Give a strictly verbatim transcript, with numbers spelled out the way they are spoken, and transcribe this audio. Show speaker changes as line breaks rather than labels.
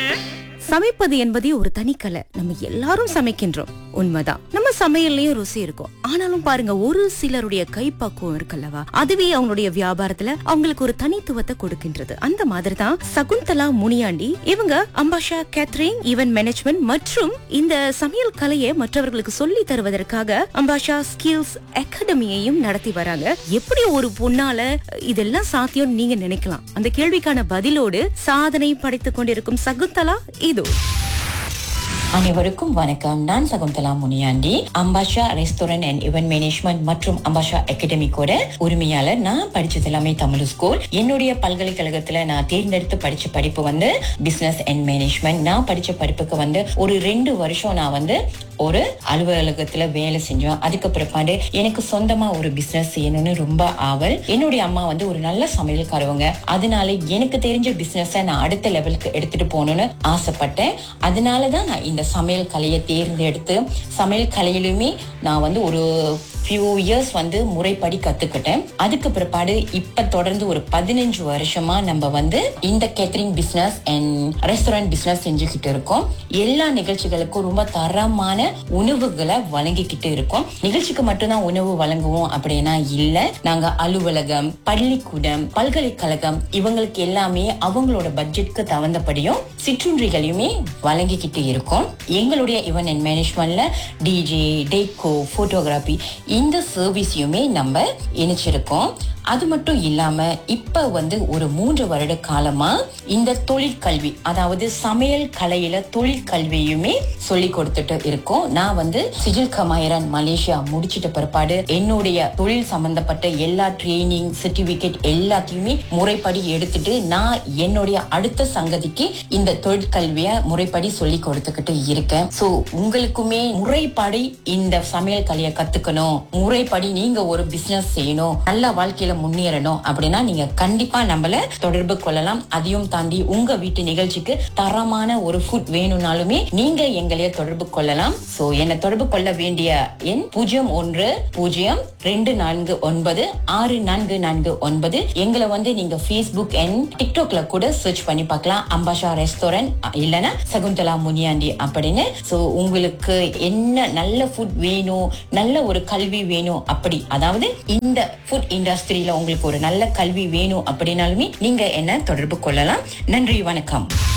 சமைப்பது என்பதே ஒரு தனிக்கலை. நம்ம எல்லாரும் சமைக்கின்றோம், உண்மைதான். நம்ம சமையல்லயும் ருசி இருக்கும். ஆனாலும் பாருங்க, ஒரு சிலருடைய கைப்பக்குவம் இருக்குல்லவா, அதுவே அவங்களுடைய வியாபாரத்துல அவங்களுக்கு ஒரு தனித்துவத்தை கொடுக்கின்றது. அந்த மாதிரி தான் சகுந்தலா முனியாண்டி. இவங்க அம்பாஷா கேட்டரிங் ஈவென்ட் மேனேஜ்மெண்ட் மற்றும் இந்த சமையல் கலையை மற்றவர்களுக்கு சொல்லி தருவதற்காக அம்பாஷா ஸ்கில்ஸ் அகாடமியையும் நடத்தி வராங்க. எப்படி ஒரு பொண்ணால இதெல்லாம் சாத்தியம் நீங்க நினைக்கலாம்? அந்த கேள்விக்கான பதிலோடு சாதனை படைத்துக் கொண்டிருக்கும் சகுந்தலா இது.
அனைவருக்கும் வணக்கம். நான் Shakuntala Muniyandi, அம்பாஷா restaurant and event management மற்றும் அம்பாஷா அகாடமிக்கோட உரிமையாளர். நான் படிச்சது எல்லாமே தமிழ் ஸ்கூல். என்னுடைய பல்கலைக்கழகத்துல நான் தேர்ந்தெடுத்து படிச்ச படிப்பு வந்து பிசினஸ் அண்ட் மேனேஜ்மெண்ட். நான் படிச்ச படிப்புக்கு வந்து ஒரு ரெண்டு வருஷம் நான் வந்து ஒரு அலுவலகத்துல வேலை செஞ்சோம். அதுக்கு பிற்பாடு எனக்கு சொந்தமா ஒரு பிசினஸ் செய்யணும்னு ரொம்ப ஆவல். என்னுடைய அம்மா வந்து ஒரு நல்ல சமையல்காரவங்க. அதனால எனக்கு தெரிஞ்ச பிசினஸ நான் அடுத்த லெவலுக்கு எடுத்துட்டு போகணும்னு ஆசைப்பட்டேன். அதனாலதான் நான் இந்த சமையல் கலையை தேர்ந்தெடுத்து சமையல் கலையிலுமே நான் வந்து ஒரு ஃபியூ இயர்ஸ் வந்து முறைப்படி கத்துக்கிட்டேன். அதுக்கு பிற்பாடு இப்ப தொடர்ந்து ஒரு பதினஞ்சு வருஷமா நம்ம வந்து இந்த catering business and restaurant business செஞ்சுக்கிட்டு இருக்கோம். எல்லா நிகழ்ச்சிகளுக்கும் ரொம்ப தரமான உணவுகளை வழங்கிக்கிட்டு இருக்கோம். நிகழ்ச்சிக்கு மட்டும்தான் உணவு வழங்குவோம் அப்படின்னா இல்ல, நாங்க அலுவலகம், பள்ளிக்கூடம், பல்கலைக்கழகம் இவங்களுக்கு எல்லாமே அவங்களோட பட்ஜெட்க்கு தகுந்தபடியும் சிற்றுண்டிகளையுமே வழங்கிக்கிட்டு இருக்கோம். எங்களுடைய ஈவென்ட் அண்ட் மேனேஜ்மெண்ட்ல டிஜே, டெக்கோ, போட்டோகிராபி இந்த சர்வீஸையுமே நம்ம இணைச்சிருக்கோம். அது மட்டும் இல்லாம இப்ப வந்து ஒரு மூன்று வருட காலமா இந்த தொழிற்கல்வி, அதாவது சமையல் கலையில தொழிற்கல்வியுமே சொல்லி கொடுத்துட்டு இருக்கோம். நான் வந்து சிஜில் கமாயரன் மலேசியா முடிச்சிட்ட பிற்பாடு என்னுடைய தொழில் சம்பந்தப்பட்ட எல்லா ட்ரைனிங் சர்டிபிகேட் எல்லாத்தையுமே முறைப்படி எடுத்துட்டு நான் என்னுடைய அடுத்த சங்கதிக்கு இந்த தொழிற்கல்விய முறைப்படி சொல்லி கொடுத்துக்கிட்டு இருக்கேன். சோ உங்களுக்குமே முறைப்படி இந்த சமையல் கலையை கத்துக்கணும், முறைப்படி நீங்க ஒரு பிசினஸ் செய்யணும், நல்ல வாழ்க்கையில முன்னேறணும் அப்படின்னா நீங்க கண்டிப்பா நம்மள தொடர்பு கொள்ளலாம். அதையும் தாண்டி உங்க வீட்டு நிகழ்ச்சிக்கு தரமான ஒரு ஃபுட் வேணும்னாலுமே நீங்க எங்களைய தொடர்பு கொள்ளலாம். சோ என்ன தொடர்பு கொள்ள வேண்டிய எண் பூஜ்ஜியம் ஒன்று பூஜ்ஜியம் ரெண்டு நான்கு ஒன்பது ஆறு நான்கு நான்கு ஒன்பது. எங்களை வந்து நீங்க Facebook அண்ட் டிக்டாக்ல கூட சர்ச் பண்ணி பார்க்கலாம், அம்பாஷா ரெஸ்டாரண்ட் இல்லனா சகுந்தலா முனியாண்டி அப்படின்னு. சோ உங்களுக்கு என்ன நல்ல ஃபுட் வேணும், நல்ல ஒரு கல்வி வேணும் அப்படி, அதாவது இந்த ஃபுட் இண்டஸ்ட்ரியில உங்களுக்கு ஒரு நல்ல கல்வி வேணும் அப்படின்னாலுமே நீங்க என்ன தொடர்பு கொள்ளலாம். நன்றி, வணக்கம்.